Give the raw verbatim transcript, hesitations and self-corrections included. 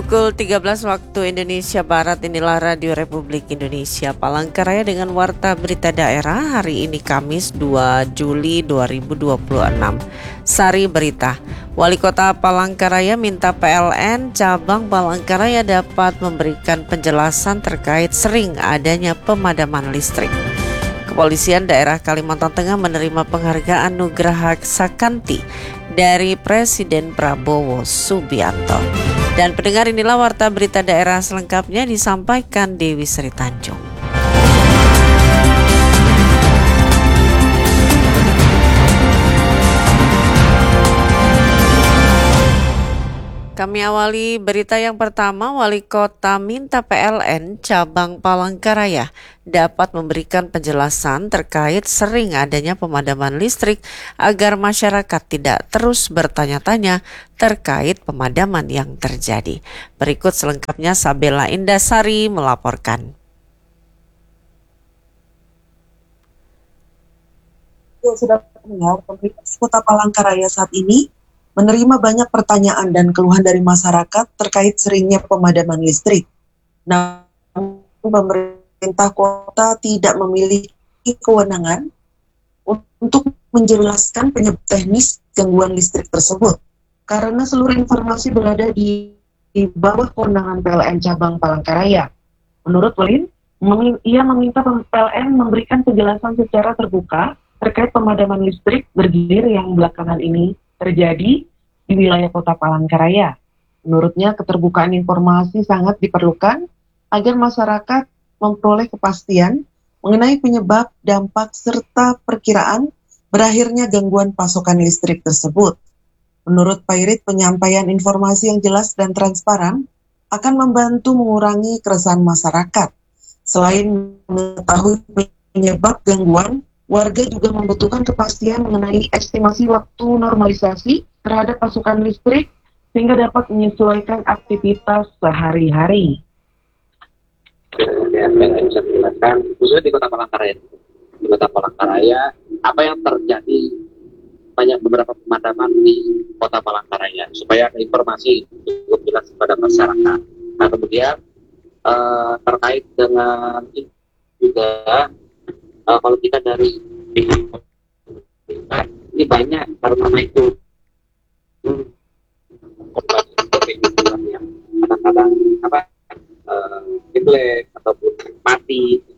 Pukul tiga belas waktu Indonesia Barat, inilah Radio Republik Indonesia Palangkaraya dengan Warta Berita Daerah hari ini Kamis dua Juli dua ribu dua puluh enam. Sari Berita, Wali Kota Palangkaraya minta P L N cabang Palangkaraya dapat memberikan penjelasan terkait sering adanya pemadaman listrik. Kepolisian Daerah Kalimantan Tengah menerima penghargaan Nugraha Sakanti dari Presiden Prabowo Subianto. Dan pendengar, inilah Warta Berita Daerah selengkapnya disampaikan Dewi Sri Tanjung. Kami awali berita yang pertama. Wali Kota minta P L N cabang Palangkaraya dapat memberikan penjelasan terkait sering adanya pemadaman listrik agar masyarakat tidak terus bertanya-tanya terkait pemadaman yang terjadi. Berikut selengkapnya Sabella Indasari melaporkan. Sudah mendengar, pemerintah Kota Palangkaraya saat ini menerima banyak pertanyaan dan keluhan dari masyarakat terkait seringnya pemadaman listrik. Namun pemerintah kota tidak memiliki kewenangan untuk menjelaskan penyebab teknis gangguan listrik tersebut, karena seluruh informasi berada di, di bawah kewenangan P L N cabang Palangkaraya. Menurut Walin, ia meminta P L N memberikan penjelasan secara terbuka terkait pemadaman listrik bergilir yang belakangan ini terjadi di wilayah Kota Palangkaraya. Menurutnya, keterbukaan informasi sangat diperlukan agar masyarakat memperoleh kepastian mengenai penyebab, dampak, serta perkiraan berakhirnya gangguan pasokan listrik tersebut. Menurut Pairit, penyampaian informasi yang jelas dan transparan akan membantu mengurangi keresahan masyarakat. Selain mengetahui penyebab gangguan, warga juga membutuhkan kepastian mengenai estimasi waktu normalisasi terhadap pasokan listrik sehingga dapat menyesuaikan aktivitas sehari-hari. Ya, saya bisa menjelaskan khususnya di Kota Palangkaraya. Di Kota Palangkaraya, apa yang terjadi banyak beberapa pemadaman di Kota Palangkaraya supaya informasi cukup jelas kepada masyarakat. Nah, kemudian uh, terkait dengan itu juga Uh, kalau kita dari ini banyak karena itu yang kadang-kadang apa uh, jelek ataupun mati